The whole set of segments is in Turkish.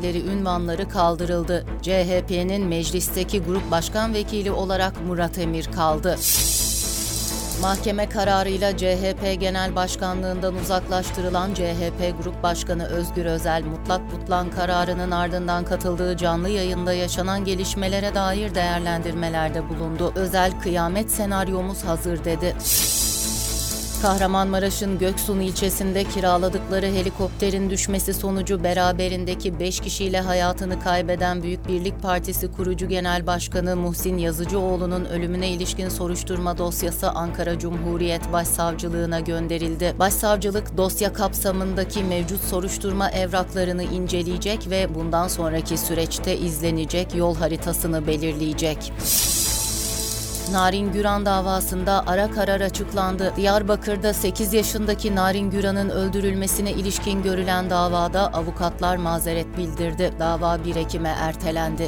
verdikleri ünvanları kaldırıldı. CHP'nin meclisteki grup başkan vekili olarak Murat Emir kaldı. Mahkeme kararıyla CHP Genel Başkanlığından uzaklaştırılan CHP Grup Başkanı Özgür Özel, mutlak butlan kararının ardından katıldığı canlı yayında yaşanan gelişmelere dair değerlendirmelerde bulundu. Özel, kıyamet senaryomuz hazır dedi. Kahramanmaraş'ın Göksun ilçesinde kiraladıkları helikopterin düşmesi sonucu beraberindeki 5 kişiyle hayatını kaybeden Büyük Birlik Partisi kurucu genel başkanı Muhsin Yazıcıoğlu'nun ölümüne ilişkin soruşturma dosyası Ankara Cumhuriyet Başsavcılığına gönderildi. Başsavcılık dosya kapsamındaki mevcut soruşturma evraklarını inceleyecek ve bundan sonraki süreçte izlenecek yol haritasını belirleyecek. Narin Güran davasında ara karar açıklandı. Diyarbakır'da 8 yaşındaki Narin Güran'ın öldürülmesine ilişkin görülen davada avukatlar mazeret bildirdi. Dava 1 Ekim'e ertelendi.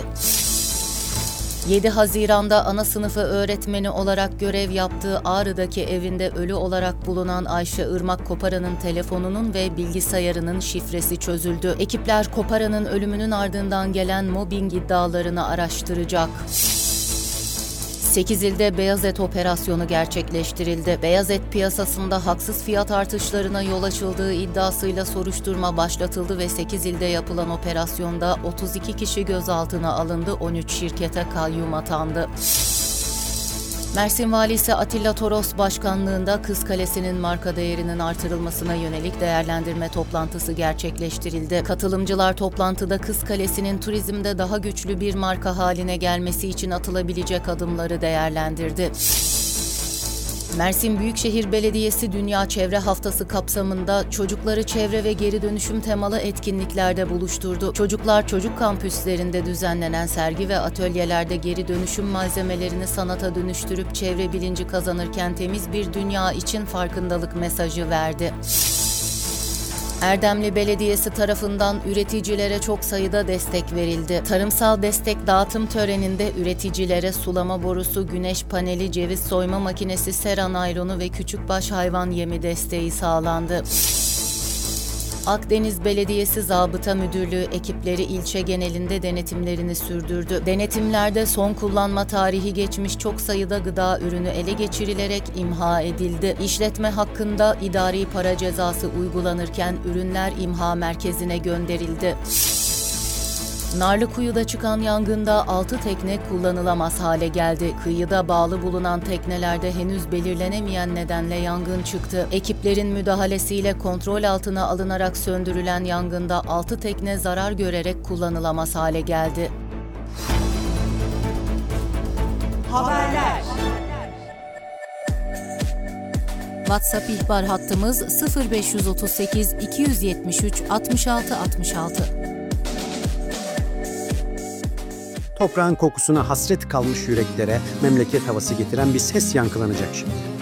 7 Haziran'da ana sınıfı öğretmeni olarak görev yaptığı Ağrı'daki evinde ölü olarak bulunan Ayşe Irmak Koparan'ın telefonunun ve bilgisayarının şifresi çözüldü. Ekipler Koparan'ın ölümünün ardından gelen mobbing iddialarını araştıracak. 8 ilde beyaz et operasyonu gerçekleştirildi. Beyaz et piyasasında haksız fiyat artışlarına yol açıldığı iddiasıyla soruşturma başlatıldı ve 8 ilde yapılan operasyonda 32 kişi gözaltına alındı, 13 şirkete kayyum atandı. Mersin Valisi Atilla Toros başkanlığında Kız Kalesi'nin marka değerinin artırılmasına yönelik değerlendirme toplantısı gerçekleştirildi. Katılımcılar toplantıda Kız Kalesi'nin turizmde daha güçlü bir marka haline gelmesi için atılabilecek adımları değerlendirdi. Mersin Büyükşehir Belediyesi Dünya Çevre Haftası kapsamında çocukları çevre ve geri dönüşüm temalı etkinliklerde buluşturdu. Çocuklar çocuk kampüslerinde düzenlenen sergi ve atölyelerde geri dönüşüm malzemelerini sanata dönüştürüp çevre bilinci kazanırken temiz bir dünya için farkındalık mesajı verdi. Erdemli Belediyesi tarafından üreticilere çok sayıda destek verildi. Tarımsal destek dağıtım töreninde üreticilere sulama borusu, güneş paneli, ceviz soyma makinesi, sera naylonu ve küçükbaş hayvan yemi desteği sağlandı. Akdeniz Belediyesi Zabıta Müdürlüğü ekipleri ilçe genelinde denetimlerini sürdürdü. Denetimlerde son kullanma tarihi geçmiş çok sayıda gıda ürünü ele geçirilerek imha edildi. İşletme hakkında idari para cezası uygulanırken ürünler imha merkezine gönderildi. Narlıkuyu'da çıkan yangında 6 tekne kullanılamaz hale geldi. Kıyıda bağlı bulunan teknelerde henüz belirlenemeyen nedenle yangın çıktı. Ekiplerin müdahalesiyle kontrol altına alınarak söndürülen yangında 6 tekne zarar görerek kullanılamaz hale geldi. Haberler. WhatsApp ihbar hattımız 0538 273 66 66. Toprağın kokusuna hasret kalmış yüreklere memleket havası getiren bir ses yankılanacak şimdi.